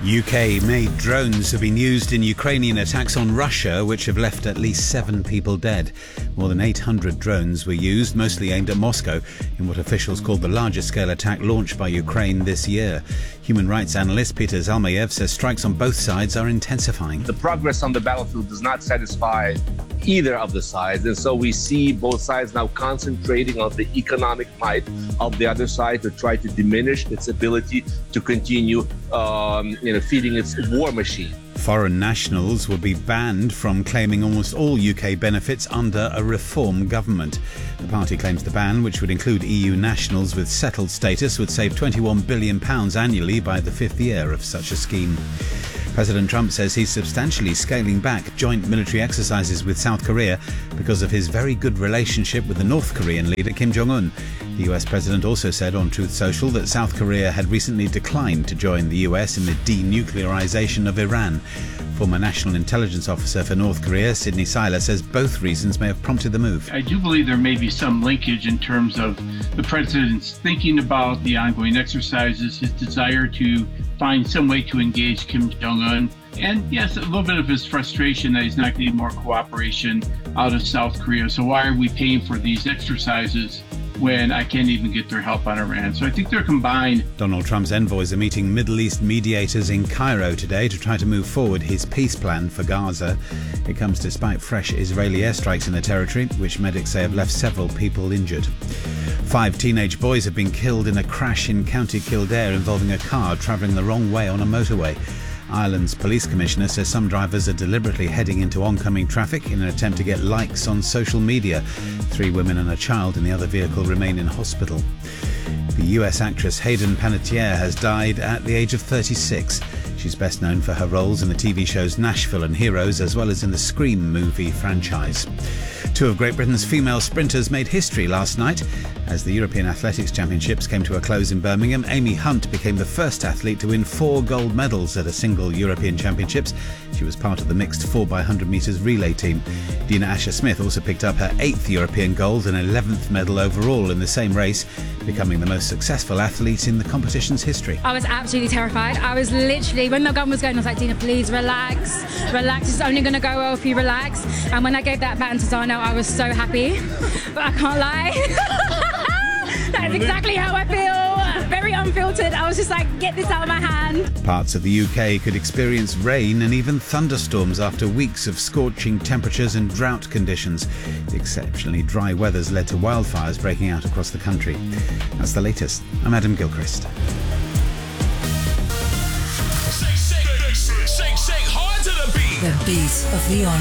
UK-made drones have been used in Ukrainian attacks on Russia, which have left at least 7 people dead. More than 800 drones were used, mostly aimed at Moscow, in what officials called the largest-scale attack launched by Ukraine this year. Human rights analyst Peter Zalmayev says strikes on both sides are intensifying. The progress on the battlefield does not satisfy either of the sides, and so we see both sides now concentrating on the economic might of the other side to try to diminish its ability to continue feeding its war machine. Foreign nationals will be banned from claiming almost all UK benefits under a reform government. The party claims the ban, which would include EU nationals with settled status, would save £21 billion annually by the 5th year of such a scheme. President Trump says he's substantially scaling back joint military exercises with South Korea because of his very good relationship with the North Korean leader Kim Jong-un. The US president also said on Truth Social that South Korea had recently declined to join the US in the denuclearization of Iran. Former National Intelligence Officer for North Korea, Sidney Seiler, says both reasons may have prompted the move. I do believe there may be some linkage in terms of the president's thinking about the ongoing exercises, his desire to find some way to engage Kim Jong-un, and yes, a little bit of his frustration that he's not getting more cooperation out of South Korea. So why are we paying for these exercises when I can't even get their help on Iran? So I think they're combined. Donald Trump's envoys are meeting Middle East mediators in Cairo today to try to move forward his peace plan for Gaza. It comes despite fresh Israeli airstrikes in the territory, which medics say have left several people injured. 5 teenage boys have been killed in a crash in County Kildare involving a car travelling the wrong way on a motorway. Ireland's police commissioner says some drivers are deliberately heading into oncoming traffic in an attempt to get likes on social media. 3 women and a child in the other vehicle remain in hospital. The US actress Hayden Panettiere has died at the age of 36. She's best known for her roles in the TV shows Nashville and Heroes, as well as in the Scream movie franchise. 2 of Great Britain's female sprinters made history last night. As the European Athletics Championships came to a close in Birmingham, Amy Hunt became the first athlete to win 4 gold medals at a single European Championships. She was part of the mixed 4x100 metres relay team. Dina Asher-Smith also picked up her 8th European gold and 11th medal overall in the same race, becoming the most successful athlete in the competition's history. I was absolutely terrified. I was literally, when the gun was going, I was like, Dina, please relax. Relax, it's only going to go well if you relax. And when I gave that baton to Zano, I was so happy. But I can't lie. That is exactly how I feel. Very unfiltered. I was just like, get this out of my hand. Parts of the UK could experience rain and even thunderstorms after weeks of scorching temperatures and drought conditions. The exceptionally dry weather's led to wildfires breaking out across the country. That's the latest. I'm Adam Gilchrist. Shake hard to the beat. The beat of the